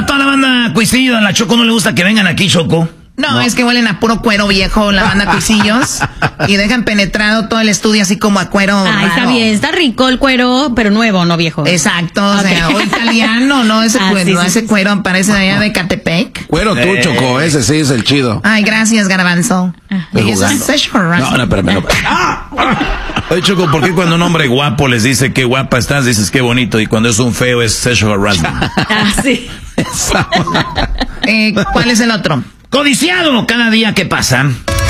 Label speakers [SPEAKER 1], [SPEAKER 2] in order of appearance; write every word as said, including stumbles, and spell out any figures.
[SPEAKER 1] a toda la banda Cuisillo. A la Choco no le gusta que vengan aquí, Choco.
[SPEAKER 2] No, no, es que huelen a puro cuero viejo la banda Cuisillos y dejan penetrado todo el estudio así como a cuero.
[SPEAKER 3] Ah,
[SPEAKER 2] raro.
[SPEAKER 3] Está bien, está rico el cuero, pero nuevo, no viejo.
[SPEAKER 2] Exacto, o
[SPEAKER 3] Okay.
[SPEAKER 2] sea, o italiano, no ese
[SPEAKER 3] Ah,
[SPEAKER 2] cuero,
[SPEAKER 3] sí,
[SPEAKER 2] no,
[SPEAKER 3] sí,
[SPEAKER 2] ese
[SPEAKER 3] sí.
[SPEAKER 2] cuero parece de allá de Catepec.
[SPEAKER 4] Cuero tú,
[SPEAKER 1] Eh.
[SPEAKER 4] Choco, ese sí es el chido.
[SPEAKER 2] Ay, gracias, Garbanzo.
[SPEAKER 4] Estoy
[SPEAKER 2] Y eso es
[SPEAKER 4] jugando.
[SPEAKER 2] sexual
[SPEAKER 4] No,
[SPEAKER 2] harassment.
[SPEAKER 4] no, espérame, no.
[SPEAKER 1] Oye, Choco, ¿por qué cuando un hombre guapo les dice qué guapa estás, dices qué bonito, y cuando es un feo es sexual harassment?
[SPEAKER 3] Ah, sí.
[SPEAKER 2] Eh, ¿Cuál es el otro?
[SPEAKER 1] Codiciado cada día que pasa.